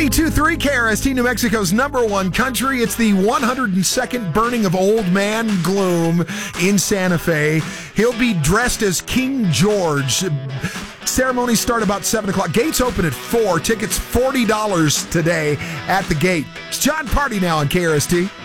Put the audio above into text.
92.3 KRST, New Mexico's number one country. It's the 102nd burning of Old Man Gloom in Santa Fe. He'll be dressed as King George. Ceremonies start about 7 o'clock. Gates open at 4. Tickets $40 today at the gate. It's John Party now on KRST.